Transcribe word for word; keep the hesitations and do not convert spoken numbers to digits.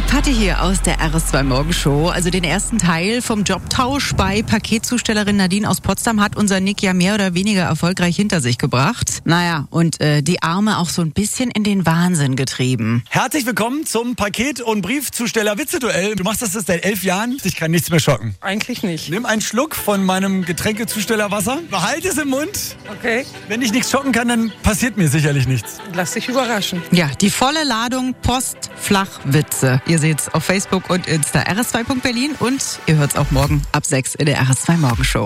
Patti hier aus der R S zwei Morgenshow. Also den ersten Teil vom Jobtausch bei Paketzustellerin Nadine aus Potsdam hat unser Nick ja mehr oder weniger erfolgreich hinter sich gebracht. Naja, und äh, die Arme auch so ein bisschen in den Wahnsinn getrieben. Herzlich willkommen zum Paket- und Briefzusteller-Witze-Duell. Du machst das seit elf Jahren. Dich kann nichts mehr schocken. Eigentlich nicht. Nimm einen Schluck von meinem Getränkezustellerwasser. Behalte es im Mund. Okay. Wenn dich nichts schocken kann, dann passiert mir sicherlich nichts. Lass dich überraschen. Ja, die volle Ladung Post-Flachwitze. Ihr seht's auf Facebook und Insta R S zwei Punkt Berlin und ihr hört's auch morgen ab sechs in der R S zwei Morgenshow.